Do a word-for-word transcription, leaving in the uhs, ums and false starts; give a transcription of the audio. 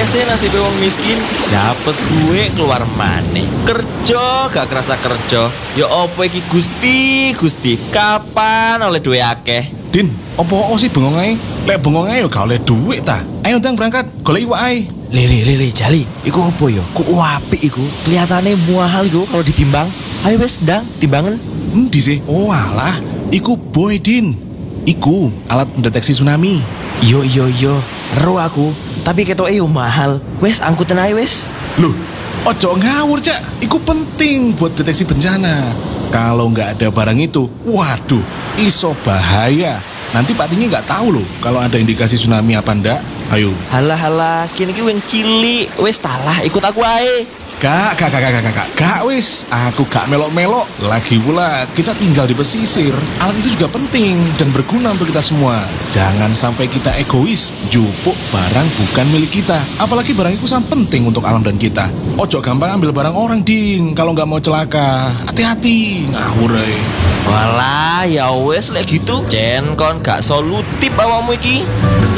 sih nasib wong miskin, dapet duit keluar maneh. Kerja gak kerasa kerja. Ya opo iki Gusti, Gusti, kapan oleh duit akeh? Din, opo sih bengong ae? Lek bengong ae yo gak oleh duit ta. Ayo ndang berangkat, golek iwak ae. Lele lele Jali, iku opo yo? Kok apik iku? Kelihatannya mahal iku kalau ditimbang. Ayo wes ndang timbangan. Endi sih? Oh alah, iku boy Din. Iku alat pendeteksi tsunami. Iyo iyo iyo, ero aku. Tapi ketoke yo mahal. Wes angkutan ae wes. Loh, ojo ngawur Cak. Iku penting buat deteksi bencana. Kalau nggak ada barang itu, waduh, iso bahaya. Nanti Pak Tinggi nggak tahu loh kalau ada indikasi tsunami apa ndak. Ayo. Halah halah, kini ki wing cilik. Wes talah, ikut aku ae. Gak, gak, gak, gak, gak, gak, gak, wis. Aku gak melok-melok. Lagi pula kita tinggal di pesisir. Alat itu juga penting dan berguna untuk kita semua. Jangan sampai kita egois, jupuk barang bukan milik kita. Apalagi barang itu sangat penting untuk alam dan kita. Ojo gampang ambil barang orang, Din. Kalau nggak mau celaka, hati-hati, ngawur ae. Walah, ya wes lek gitu. Jen kon gak solutif awakmu iki.